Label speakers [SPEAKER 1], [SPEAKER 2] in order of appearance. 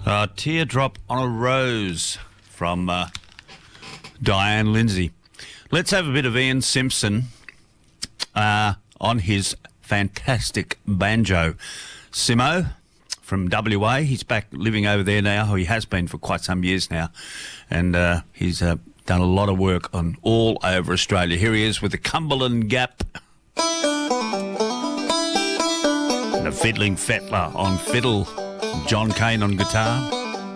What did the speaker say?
[SPEAKER 1] Teardrop on a Rose from Diane Lindsay. Let's have a bit of Ian Simpson on his fantastic banjo. Simo from WA, he's back living over there now. He has been for quite some years now. And he's done a lot of work on all over Australia. Here he is with the Cumberland Gap. And the Fiddling Fettler on fiddle. John Cain on guitar.